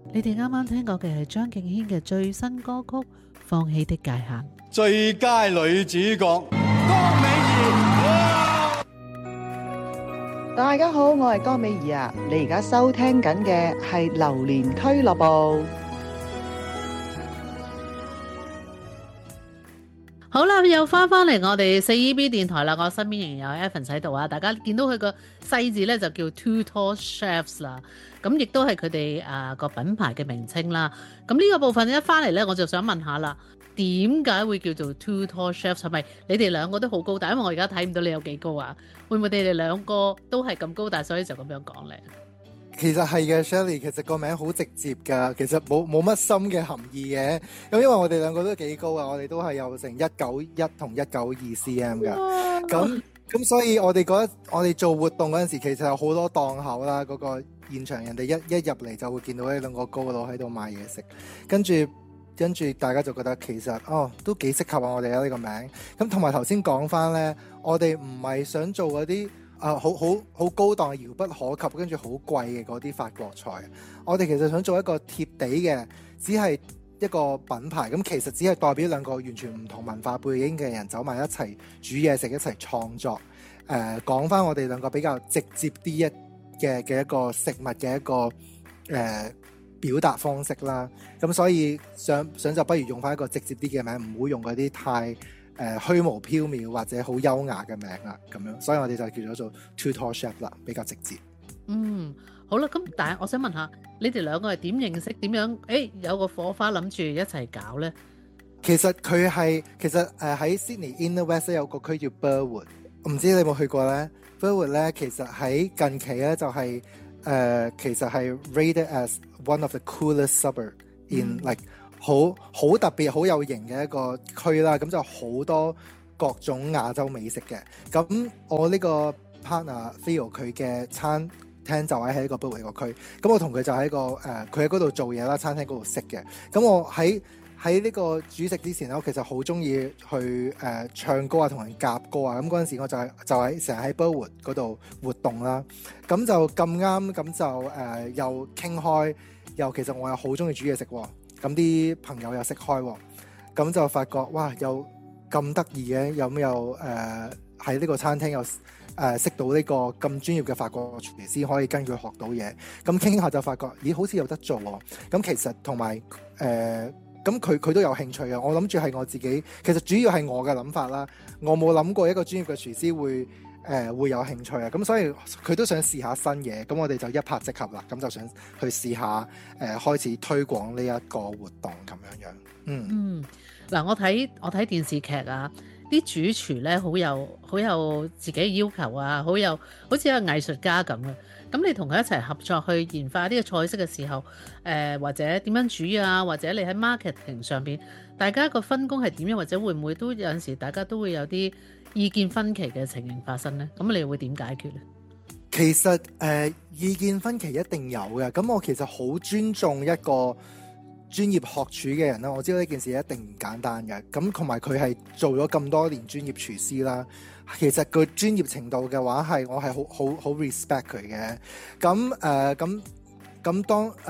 你哋啱啱聽過嘅係張敬軒嘅最新歌曲《放棄的界限》。 最佳女主角江美儀。 大家好，我係江美儀啊！你而家收聽緊嘅係榴蓮俱樂部。 好啦，又翻嚟我哋4EB 電台啦，我身邊仍然有 Evan 喺度啊！大家見到佢個細字咧就叫 Too Tall Chefs 啦，咁亦都係佢哋個品牌嘅名稱啦。咁呢個部分一翻嚟咧，我就想問下啦，點解會叫做 Too Tall Chefs？ 係咪你哋兩個都好高大？因為我而家睇唔到你有幾高啊？會唔會你哋兩個都係咁高大，所以就咁樣講咧？ 其實係嘅 Shirley， 其實個名好直接㗎，其實冇乜深嘅含義嘅。咁因為我哋兩個都幾高啊，我哋都係有成191同192 cm 㗎。咁所以我哋做活動嗰陣時，其實有好多檔口啦。嗰個現場人哋一入嚟就會見到呢兩個高佬喺度賣嘢食，跟住大家就覺得其實都幾適合我哋呢個名。咁同埋頭先講翻咧，我哋唔係想做嗰啲好高檔遙不可及，跟住好貴嘅嗰啲法國菜。我哋其實想做一個貼地嘅，只係一個品牌。咁其實只係代表兩個完全唔同文化背景嘅人走埋一齊煮嘢食，一齊創作。講翻我哋兩個比較直接啲嘅一個食物嘅一個表達方式啦。咁所以想就不如用翻一個直接啲嘅名，唔好用嗰啲太虛無縹緲或者好優雅嘅名啦，咁樣，所以我哋就叫咗做 Too Tall Chef 啦，比較直接。 好啦，咁但係我想問下，你哋兩個係點認識？點樣有個火花諗住一齊搞咧？ 其實喺 Sydney Inner West 有個區叫 Burwood， 唔知你有冇去過咧 ？Burwood 咧其實喺近期咧就係其實係 rated as one of the coolest suburb in like。好特別好有型嘅一個區啦，咁就好多各種亞洲美食嘅。咁我呢個 partner Theo 佢嘅餐廳就喺一個 Burwood 個區，咁我同佢就喺個佢喺嗰度做嘢啦，餐廳嗰度識嘅。咁我喺呢個煮食之前咧，我其實好中意去唱歌啊，同人夾歌啊。咁嗰陣時我就喺成日喺 Burwood 嗰度活動啦。咁就咁啱，咁就又傾開，又其實我又好中意煮嘢食喎。咁啲朋友又識開喎，咁就發覺哇，又咁得意嘅，有喺呢個餐廳又識到呢個咁專業嘅法國廚師，可以跟佢學到嘢。咁傾下就發覺，咦，好似有得做喎。咁其實同埋咁佢都有興趣嘅。我諗住係我自己，其實主要係我嘅諗法啦。我冇諗過一個專業嘅廚師會有興趣啊，咁所以佢都想試下新嘢，咁我哋就一拍即合啦，咁就想去試下開始推廣呢一個活動咁樣。 嗱，我睇電視劇啊，啲主廚咧好有自己要求啊，好似一個藝術家咁啊。咁你同佢一齊合作去研發呢個菜式嘅時候，或者點樣煮啊，或者你喺 marketing 上邊，大家個分工係點樣，或者會唔會都有陣時大家都會有啲意見分歧嘅情形發生呢？咁你會點解決呢？ 其實意見分歧一定有嘅。咁我其實好尊重一個專業學廚嘅人啦。我知道呢件事一定唔簡單嘅。咁同埋佢係做咗咁多年專業廚師啦。其實佢專業程度嘅話我係好 respect 佢嘅。咁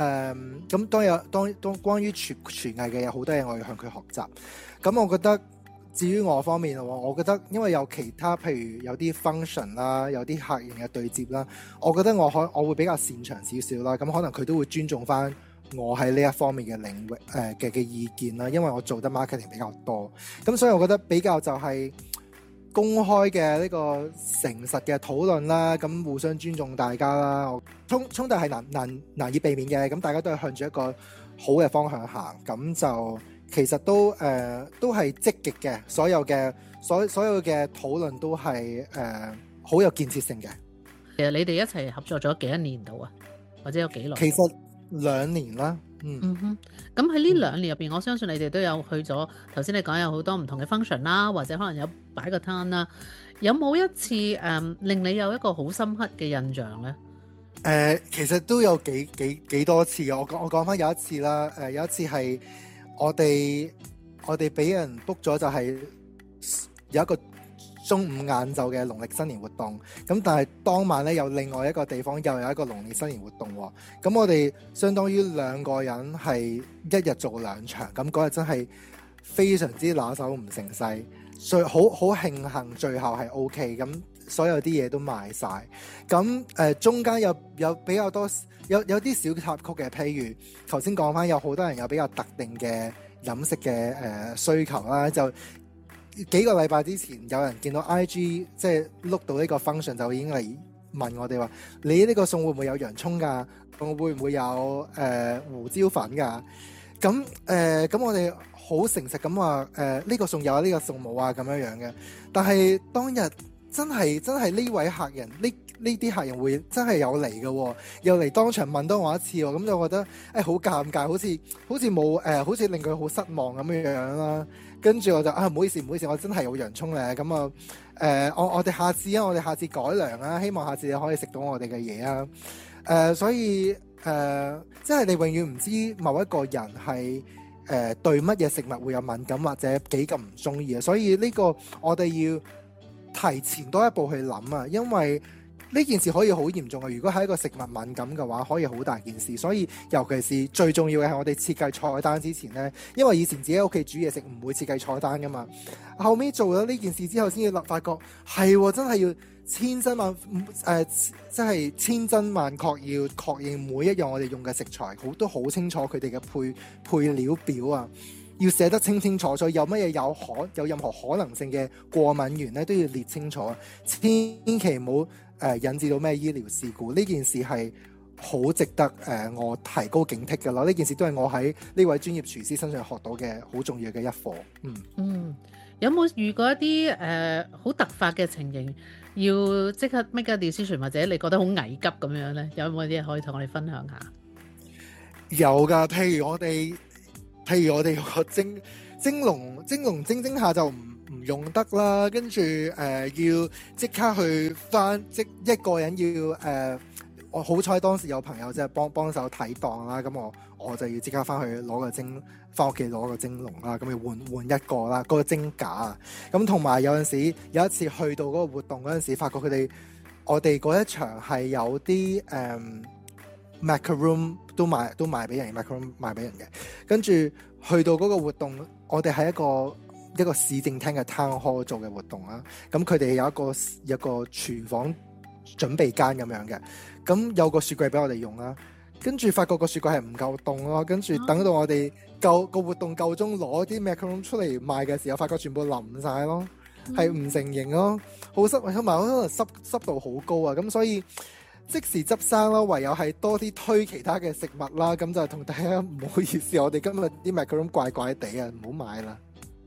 當關於廚藝嘅有好多嘢我要向佢學習。咁我覺得至於我方面，我覺得因為有其他譬如有啲 function 啦，有啲客人嘅對接啦，我覺得我會比較擅長少少啦。咁可能佢都會尊重翻我喺呢一方面嘅領域嘅意見啦，因為我做得 marketing 比較多。咁所以我覺得比較就係公開嘅呢個誠實嘅討論啦，咁互相尊重大家啦。衝突係難以避免嘅，咁大家都係向住一個好嘅方向行，咁就其實都係積極嘅。所有嘅討論都係好有建設性嘅。 其實你哋一齊合作咗幾多年度啊？或者有幾耐？ 其實2年啦。 咁喺呢2年入邊，我相信你哋都有去咗頭先你講有好多唔同嘅 function 啦，或者可能有擺個攤啦。有冇一次令你有一個好深刻嘅印象呢？ 其實都有幾多次嘅。我講翻有一次啦。有一次係我哋俾人 book 咗，就係有一個中午晏晝嘅農曆新年活動，咁但係當晚咧有另外一個地方又有一個農曆新年活動喎，咁我哋相當於兩個人係一日做兩場，咁嗰日真係非常之拿手唔成勢，好慶幸最後係 OK， 咁所有啲嘢都賣晒，咁中間有比較多有啲小插曲嘅，譬如頭先講翻有好多人有比較特定嘅飲食嘅需求啦，就幾個禮拜之前有人見到 IG 即係碌到呢個 function 就已經嚟問我哋話：你呢個餸會唔會有洋葱㗎？會唔會有胡椒粉㗎？咁我哋好誠實咁話呢個餸有啊，呢個餸冇啊咁樣嘅。但係當日真係呢位客人呢啲客人會真係有嚟嘅喎，又嚟當場問多我一次喎，咁就覺得好尷尬，好似冇好似令佢好失望咁樣啦。跟住我就唔好意思，我真係有洋葱咧。咁我哋下次改良啦，希望下次你可以食到我哋嘅嘢啊。所以即係你永遠唔知某一個人係對乜嘢食物會有敏感或者幾咁唔中意啊。所以呢個我哋要提前多一步去諗啊，因為呢件事可以好嚴重啊！如果係一個食物敏感嘅話，可以好大件事。所以尤其是最重要嘅係我哋設計菜單之前呢，因為以前自己喺屋企煮嘢食唔會設計菜單噶嘛。後尾做咗呢件事之後，先至發覺係真係要千真萬確要確認每一樣我哋用嘅食材都好清楚佢哋嘅配料表啊，要寫得清清楚楚，有乜嘢有任何可能性嘅過敏源咧都要列清楚，千祈唔好引致到咩醫療事故。呢件事係好值得我提高警惕嘅咯。呢件事都係我喺呢位專業廚師身上學到嘅好重要嘅一課。 有冇遇過一啲好突發嘅情形，要即刻 make a decision，或者你覺得好危急咁樣咧？有冇啲嘢可以同我哋分享下？ 有㗎，譬如我哋個蒸籠下就唔用得啦，跟住要即刻去翻，即一個人要我好彩當時有朋友即係幫手睇檔啦，咁我就要即刻翻去攞個翻屋企攞個蒸籠啦，咁要換一個啦，嗰個蒸架啊，咁同埋有一次去到嗰個活動嗰陣時，發覺我哋嗰一場係有啲macaroon 都賣俾人 ，macaroon 賣俾人嘅，跟住去到嗰個活動，我哋係一個市政廳嘅 town hall 做嘅活動啦，咁佢哋有一個廚房準備間咁樣嘅，咁有個雪櫃俾我哋用啦，跟住發覺個雪櫃係唔夠凍咯，跟住等到我哋個活動夠鐘攞啲 macaron 出嚟賣嘅時候，發覺全部淋晒咯，係唔成形咯，好濕，同埋可能濕度好高啊，咁所以即時執生咯，唯有係多啲推其他嘅食物啦，咁就同大家唔好意思，我哋今日啲 macaron 怪怪地啊，唔好買啦。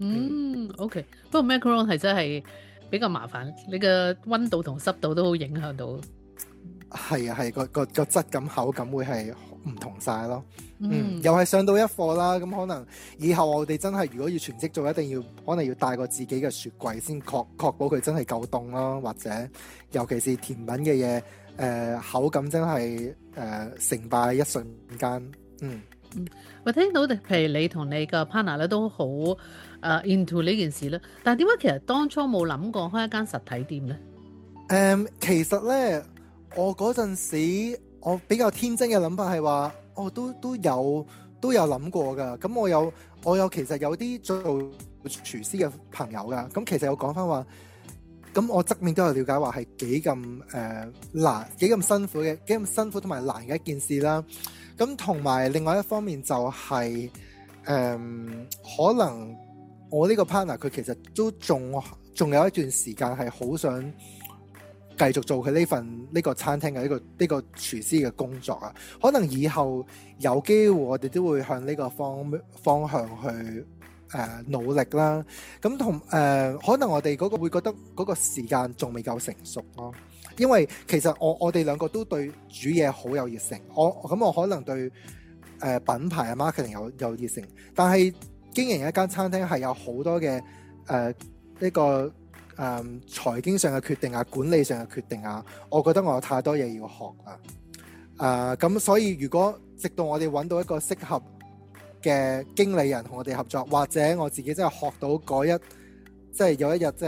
OK， 不過 macaron 係真係比較麻煩，你嘅溫度同濕度都好影響到。係啊，個質感口感會係唔同晒咯。又係上到一課啦。咁可能以後我哋真係如果要全職做，一定可能要帶個自己嘅雪櫃先確保佢真係夠凍咯。或者尤其是甜品嘅嘢，口感真係成敗一瞬間。 我聽到譬如你同你個 partner 咧都好into 呢件事咧，但係點解其實當初冇諗過開一間實體店咧？ 其實咧，我嗰陣時我比較天真嘅諗法係話，都有諗過㗎。咁我有其實有啲做廚師嘅朋友㗎。咁其實有講翻話，咁我側面都有了解話係幾咁難、幾咁辛苦同埋難嘅一件事啦。咁同埋另外一方面就係可能我呢個 partner 佢其實都仲有一段時間係好想繼續做佢呢個餐廳嘅呢個廚師嘅工作啊。可能以後有機會我哋都會向呢個方向去努力啦。咁可能我哋嗰個會覺得嗰個時間仲未夠成熟咯。因為其實我哋兩個都對煮嘢好有熱誠，我可能對品牌啊 marketing 有熱誠，但係經營一間餐廳係有好多嘅呢個財經上嘅決定啊，管理上嘅決定啊，我覺得我有太多嘢要學啦。咁所以如果直到我哋揾到一個適合嘅經理人同我哋合作，或者我自己真係學到即係有一日即係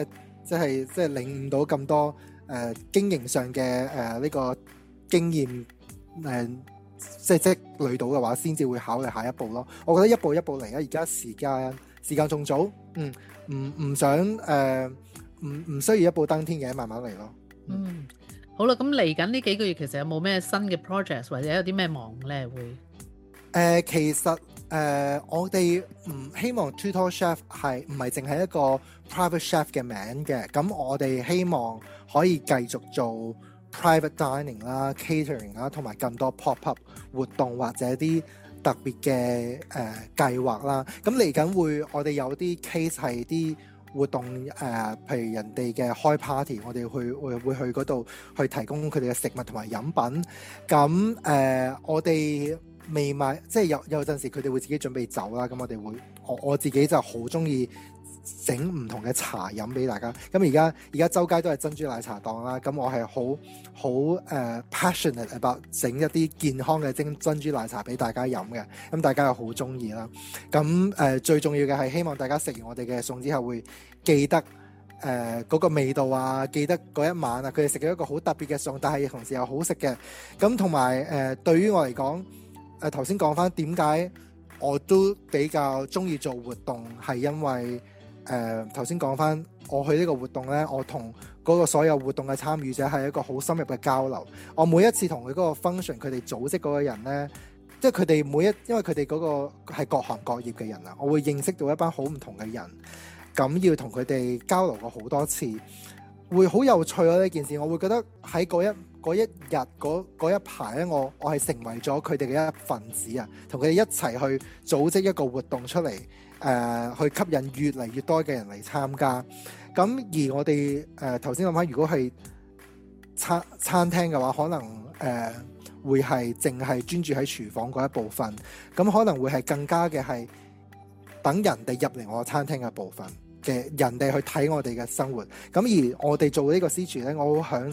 即係領悟到咁多經營上嘅呢個經驗即係積累到嘅話，先至會考慮下一步咯。我覺得一步一步嚟啊！而家時間仲早，唔想唔需要一步登天嘅，慢慢嚟咯。 好啦，咁嚟緊呢幾個月其實有冇咩新嘅 project 或者有啲咩忙咧會？ 其實我哋唔希望 Tutor Chef 唔係淨係一個 private chef 嘅名嘅，咁我哋希望可以繼續做 private dining 啦、catering 啦，同埋更多 pop up 活動或者啲特別嘅計劃啦。咁嚟緊我哋有啲 case 係啲活動譬如人哋嘅開 party， 我哋會去嗰度去提供佢哋嘅食物同埋飲品。咁我哋未賣，即係有陣時佢哋會自己準備走啦。咁我自己就好中意整唔同嘅茶飲俾大家。咁而家周街都係珍珠奶茶檔啦。咁我係好passionate about 整一啲健康嘅珍珠奶茶俾大家飲嘅。咁大家又好中意啦。咁最重要嘅係希望大家食完我哋嘅餸之後會記得嗰個味道啊，記得嗰一晚啊，佢哋食咗一個好特別嘅餸，但係同時又好食嘅。咁同埋對於我嚟講，頭先講翻點解我都比較中意做活動，係因為頭先講翻我去呢個活動呢，我同嗰個所有活動嘅參與者係一個好深入嘅交流。我每一次同佢嗰個 function， 佢哋組織嗰個人呢，即係佢哋因為佢哋嗰個係各行各業嘅人啊，我會認識到一班好唔同嘅人，咁要同佢哋交流過好多次，會好有趣咯呢件事。我會覺得喺嗰一日嗰一排咧，我係成為咗佢哋嘅一份子啊，同佢哋一齊去組織一個活動出嚟，去吸引越嚟越多嘅人嚟參加。咁而我哋頭先諗翻，如果係餐廳嘅話，可能會係淨係專注喺廚房嗰一部分，咁可能會係更加嘅係等人哋入嚟我餐廳嘅部分嘅人哋去睇我哋嘅生活。咁而我哋做呢個私廚咧，我好享